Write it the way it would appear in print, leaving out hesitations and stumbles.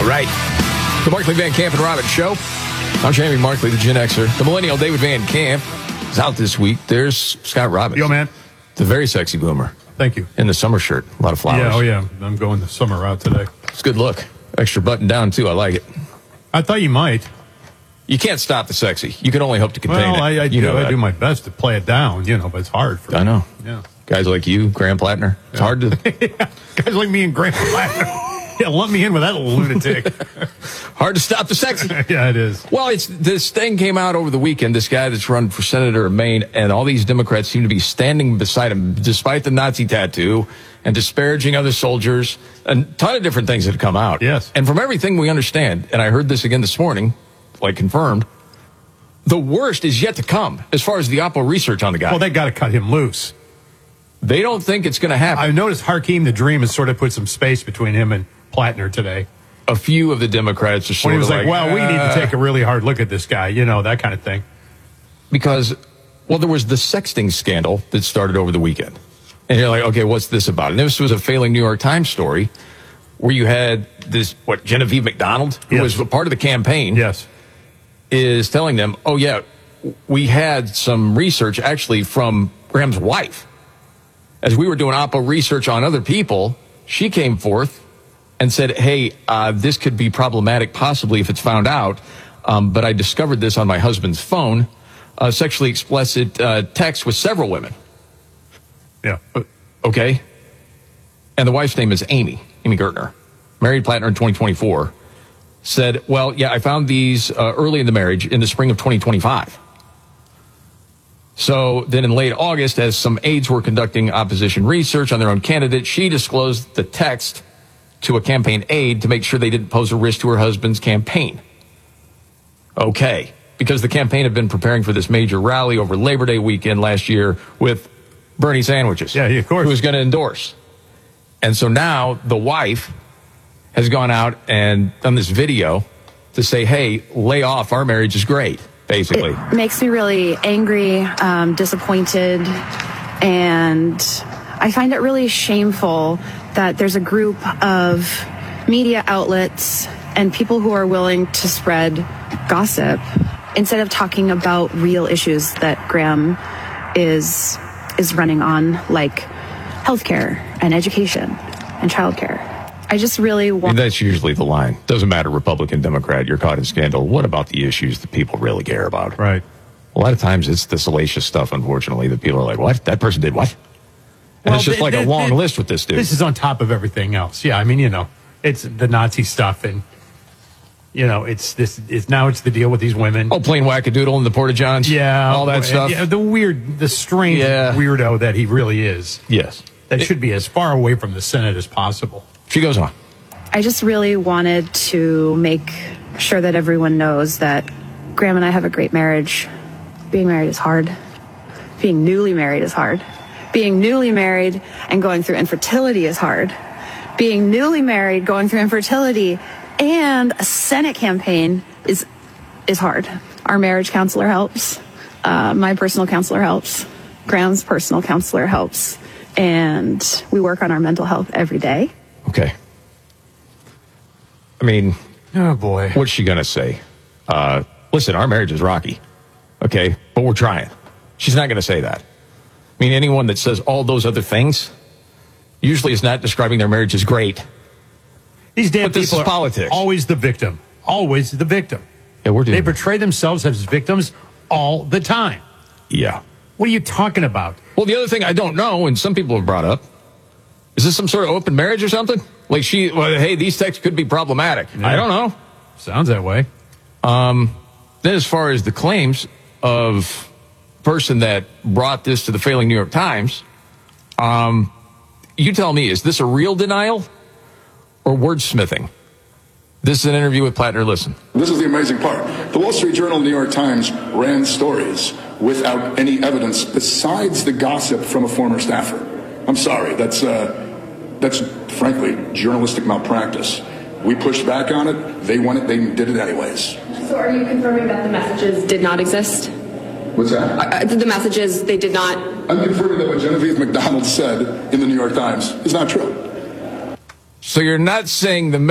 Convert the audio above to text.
right. The Markley, Van Camp, and Robbins Show. I'm Jamie Markley, the Gen Xer. The Millennial David Van Camp is out this week. There's Scott Robbins. Yo, man. The very sexy boomer. Thank you. In the summer shirt. A lot of flowers. Yeah, oh yeah. I'm going the summer route today. It's a good look. Extra button down, too. I like it. I thought you might. You can't stop the sexy. You can only hope to contain it. I do my best to play it down, but it's hard for me. I know. Yeah. Guys like you, Graham Plattner. It's hard to... Yeah. Guys like me and Graham Plattner. Yeah, let me in with that lunatic. Hard to stop the sexy. Yeah, it is. Well, this thing came out over the weekend, this guy that's run for senator of Maine, and all these Democrats seem to be standing beside him, despite the Nazi tattoo, and disparaging other soldiers, a ton of different things that have come out. Yes. And from everything we understand, and I heard this again this morning, confirmed, the worst is yet to come as far as the Oppo research on the guy. Well, they got to cut him loose. They don't think it's going to happen. I noticed Hakeem the Dream has sort of put some space between him and Plattner today. A few of the Democrats are sort when he was of well, we need to take a really hard look at this guy, that kind of thing. Because, there was the sexting scandal that started over the weekend. And you're like, okay, what's this about? And this was a failing New York Times story where you had this, Genevieve McDonald, who was a part of the campaign. Yes. Is telling them, oh, yeah, we had some research actually from Graham's wife. As we were doing Oppo research on other people, she came forth and said, hey, this could be problematic possibly if it's found out. But I discovered this on my husband's phone, sexually explicit text with several women. Yeah. Okay. And the wife's name is Amy Gertner, married Plattner in 2024. Said, well, yeah, I found these early in the marriage in the spring of 2025. So then in late August, as some aides were conducting opposition research on their own candidate, she disclosed the text to a campaign aide to make sure they didn't pose a risk to her husband's campaign. Okay. Because the campaign had been preparing for this major rally over Labor Day weekend last year with Bernie sandwiches. Yeah, of course. Who was going to endorse. And so now the wife has gone out and done this video to say, hey, lay off, our marriage is great, basically. It makes me really angry, disappointed, and I find it really shameful that there's a group of media outlets and people who are willing to spread gossip instead of talking about real issues that Graham is running on, like healthcare and education and childcare. I just really want... And that's usually the line. Doesn't matter, Republican, Democrat, you're caught in scandal. What about the issues that people really care about? Right. A lot of times it's the salacious stuff, unfortunately, that people are like, what? That person did what? And it's just a long list with this dude. This is on top of everything else. Yeah, I mean, it's the Nazi stuff and, it's the deal with these women. Oh, plain wackadoodle in the Porta-Johns? Yeah. All that stuff? Yeah, the strange weirdo that he really is. Yes. That should be as far away from the Senate as possible. She goes on. I just really wanted to make sure that everyone knows that Graham and I have a great marriage. Being married is hard. Being newly married is hard. Being newly married and going through infertility is hard. Being newly married, going through infertility, and a Senate campaign is hard. Our marriage counselor helps. My personal counselor helps. Graham's personal counselor helps. And we work on our mental health every day. Okay. I mean, oh boy, what's she going to say? Listen, our marriage is rocky. Okay. But we're trying. She's not going to say that. I mean, anyone that says all those other things usually is not describing their marriage as great. These damn people this is politics. Always the victim. Always the victim. Yeah, we're doing. They portray themselves as victims all the time. Yeah. What are you talking about? Well, the other thing I don't know, and some people have brought up, is this some sort of open marriage or something? Like hey, these texts could be problematic. Yeah. I don't know. Sounds that way. Then as far as the claims of person that brought this to the failing New York Times, you tell me, is this a real denial or wordsmithing? This is an interview with Plattner. Listen. This is the amazing part. The Wall Street Journal and the New York Times ran stories without any evidence besides the gossip from a former staffer. I'm sorry, that's frankly journalistic malpractice. We pushed back on it. They want it. They did it anyways. So are you confirming that the messages did not exist? What's that? The messages, they did not... I'm confirming that what Genevieve McDonald said in the New York Times is not true. So you're not saying the